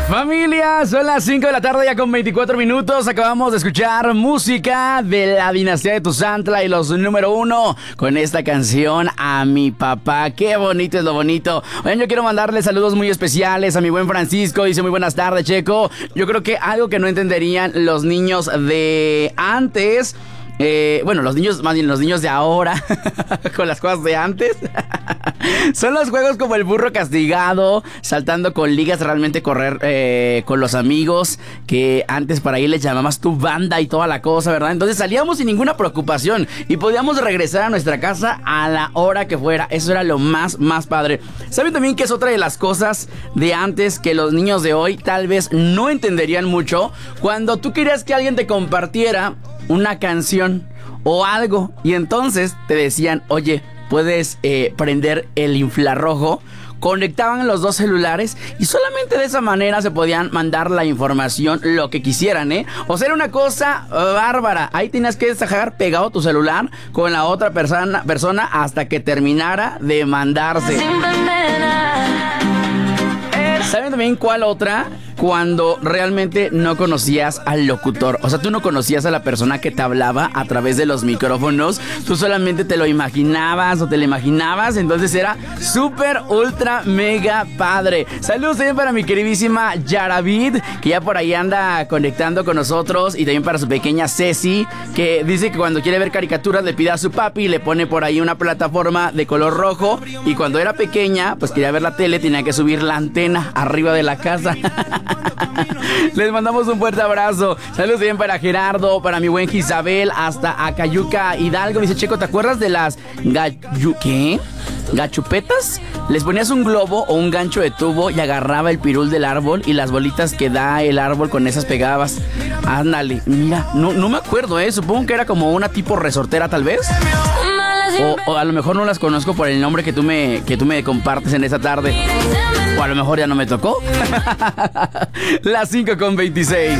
Familia, son las 5 de la tarde ya con 24 minutos. Acabamos de escuchar música de la dinastía de Tuzantla y los número 1 con esta canción A Mi Papá. Qué bonito es lo bonito. Oigan, yo quiero mandarle saludos muy especiales a mi buen Francisco. Dice muy buenas tardes, Checo. Yo creo que algo que no entenderían los niños de antes... bueno, los niños, más bien los niños de ahora, con las cosas de antes, son los juegos como el burro castigado, saltando con ligas, realmente correr con los amigos, que antes para ahí les llamabas tu banda y toda la cosa, ¿verdad? Entonces salíamos sin ninguna preocupación y podíamos regresar a nuestra casa a la hora que fuera. Eso era lo más padre. ¿Saben también que es otra de las cosas de antes que los niños de hoy tal vez no entenderían mucho? Cuando tú querías que alguien te compartiera una canción o algo y entonces te decían, oye, puedes prender el infrarrojo. Conectaban los dos celulares y solamente de esa manera se podían mandar la información, lo que quisieran, O sea, era una cosa bárbara. Ahí tenías que dejar pegado tu celular con la otra persona hasta que terminara de mandarse. ¿Saben también cuál otra? Cuando realmente no conocías al locutor. O sea, tú no conocías a la persona que te hablaba a través de los micrófonos. Tú solamente te lo imaginabas o te lo imaginabas. Entonces era súper, ultra, mega padre. Saludos también para mi queridísima Yaravid, que ya por ahí anda conectando con nosotros. Y también para su pequeña Ceci, que dice que cuando quiere ver caricaturas le pide a su papi y le pone por ahí una plataforma de color rojo. Y cuando era pequeña, pues quería ver la tele, tenía que subir la antena arriba de la casa. Les mandamos un fuerte abrazo. Saludos bien para Gerardo, para mi buen Isabel, hasta Acayuca Hidalgo. Me dice, Checo, ¿te acuerdas de las gachupetas? Les ponías un globo o un gancho de tubo y agarraba el pirul del árbol y las bolitas que da el árbol con esas pegabas. Ándale, mira, no me acuerdo, supongo que era como una tipo resortera tal vez. O a lo mejor no las conozco por el nombre que tú me compartes en esa tarde. O a lo mejor ya no me tocó. Las 5:26.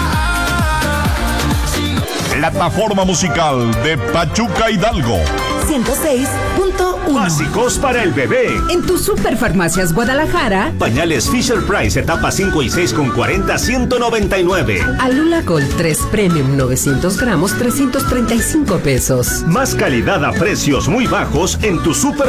Plataforma musical de Pachuca Hidalgo. 106.1. Básicos para el bebé. En tu Superfarmacias Guadalajara. Pañales Fisher Price, etapa 5 y 6 con 40, 199. Alula Gold 3 Premium 900 gramos, 335 pesos. Más calidad a precios muy bajos en tu Super